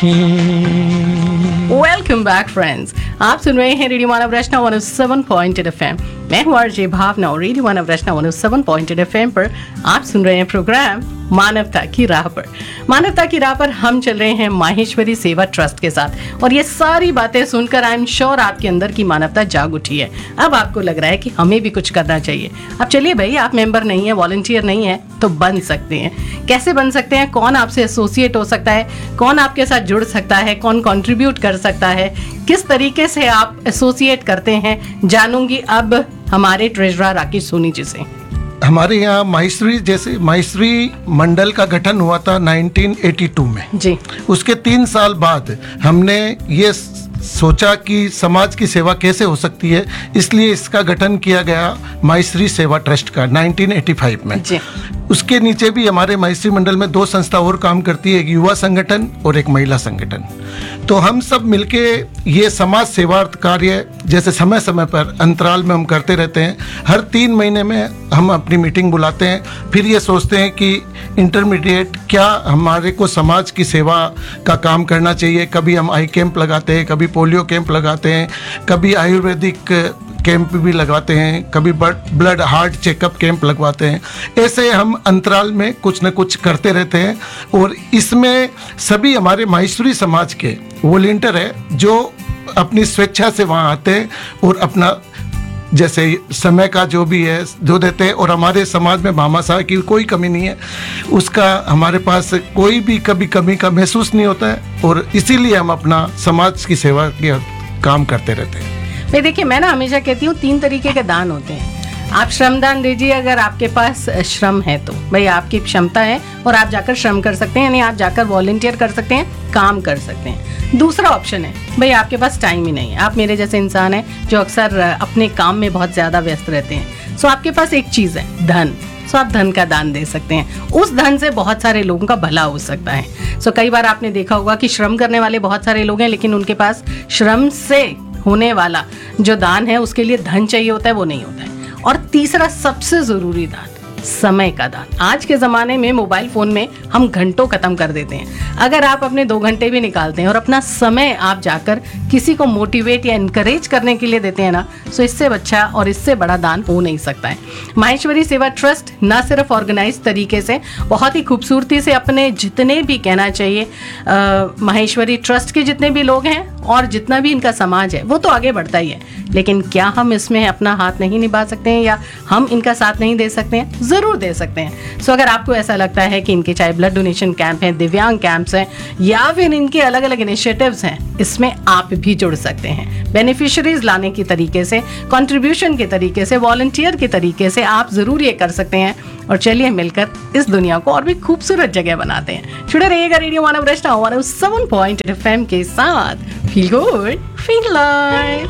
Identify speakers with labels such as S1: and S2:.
S1: Welcome back friends, आप सुन रहे हैं रेडियो मानव रचना 107.8 FM। मैं हूँ आरजे भावना और रेडियो मानव रचना 107.8 FM पर आप सुन रहे हैं प्रोग्राम मानवता की राह पर। मानवता की राह पर हम चल रहे हैं माहेश्वरी सेवा ट्रस्ट के साथ, और ये सारी बातें सुनकर आई एम श्योर आपके अंदर की मानवता जाग उठी है। अब आपको लग रहा है कि हमें भी कुछ करना चाहिए। अब चलिए भाई, आप मेंबर नहीं है, वॉलंटियर नहीं है, तो बन सकते हैं। कैसे बन सकते हैं? कौन आपसे एसोसिएट हो सकता है? कौन आपके साथ जुड़ सकता है? कौन कंट्रीब्यूट कर सकता है? किस तरीके से आप एसोसिएट करते हैं, जानूंगी अब हमारे ट्रेजरर राकेश सोनी जी से।
S2: हमारे यहाँ माहेश्वरी मंडल का गठन हुआ था 1982 में
S1: जी।
S2: उसके 3 साल बाद हमने ये सोचा कि समाज की सेवा कैसे हो सकती है, इसलिए इसका गठन किया गया माहेश्वरी सेवा ट्रस्ट का 1985 में
S1: जी।
S2: उसके नीचे भी हमारे माहेश्वरी मंडल में 2 संस्था और काम करती है, एक युवा संगठन और एक महिला संगठन। तो हम सब मिलके ये समाज सेवार्थ कार्य जैसे समय समय पर अंतराल में हम करते रहते हैं। हर 3 महीने में हम अपनी मीटिंग बुलाते हैं, फिर ये सोचते हैं कि इंटरमीडिएट क्या हमारे को समाज की सेवा का काम करना चाहिए। कभी हम आई कैंप लगाते हैं, कभी पोलियो कैंप लगाते हैं, कभी आयुर्वेदिक कैंप भी लगाते हैं, कभी ब्लड हार्ट चेकअप कैंप लगवाते हैं। ऐसे हम अंतराल में कुछ न कुछ करते रहते हैं, और इसमें सभी हमारे माहेश्वरी समाज के वॉलंटियर है जो अपनी स्वेच्छा से वहाँ आते हैं और अपना जैसे समय का जो भी है जो देते हैं। और हमारे समाज में भामाशाह की कोई कमी नहीं है, उसका हमारे पास कोई भी कभी कमी का महसूस नहीं होता है, और इसीलिए हम अपना समाज की सेवा के काम करते रहते हैं।
S1: भाई देखिए, मैं ना हमेशा कहती हूँ 3 तरीके के दान होते हैं। आप श्रमदान दीजिए अगर आपके पास श्रम है तो, भाई आपकी क्षमता है और आप जाकर श्रम कर सकते हैं, यानी आप जाकर वॉलंटियर कर सकते हैं, काम कर सकते हैं। दूसरा ऑप्शन है भाई आपके पास टाइम ही नहीं है, आप मेरे जैसे इंसान हैं जो अक्सर अपने काम में बहुत ज़्यादा व्यस्त रहते हैं। सो आपके पास एक चीज़ है धन, सो आप धन का दान दे सकते हैं। उस धन से बहुत सारे लोगों का भला हो सकता है। सो कई बार आपने देखा होगा कि श्रम करने वाले बहुत सारे लोग हैं, लेकिन उनके पास श्रम से होने वाला जो दान है उसके लिए धन चाहिए होता है, वो नहीं होता है। और तीसरा सबसे जरूरी दान, समय का दान। आज के ज़माने में मोबाइल फ़ोन में हम घंटों ख़त्म कर देते हैं। अगर आप अपने 2 घंटे भी निकालते हैं और अपना समय आप जाकर किसी को मोटिवेट या इनकरेज करने के लिए देते हैं ना, तो इससे अच्छा और इससे बड़ा दान हो नहीं सकता है। माहेश्वरी सेवा ट्रस्ट न सिर्फ ऑर्गेनाइज तरीके से बहुत ही खूबसूरती से अपने जितने भी कहना चाहिए माहेश्वरी ट्रस्ट के जितने भी लोग हैं और जितना भी इनका समाज है वो तो आगे बढ़ता ही है, लेकिन क्या हम इसमें अपना हाथ नहीं निभा सकते हैं या हम इनका साथ नहीं दे सकते हैं? ज़रूर दे सकते हैं। सो अगर आपको ऐसा लगता है कि इनके चाहे ब्लड डोनेशन कैंप हैं, दिव्यांग कैंप्स हैं, या फिर इनके अलग अलग इनिशिएटिव्स हैं, इसमें आप भी जुड़ सकते हैं। बेनिफिशरीज लाने की तरीके से, कंट्रीब्यूशन के तरीके से, वॉलंटियर के तरीके से आप ज़रूर ये कर सकते हैं। और चलिए मिलकर इस दुनिया को और भी खूबसूरत जगह बनाते हैं। जुड़े रहिएगा रेडियो मानव रचना 107.8 FM के साथ। Feel good, feel live.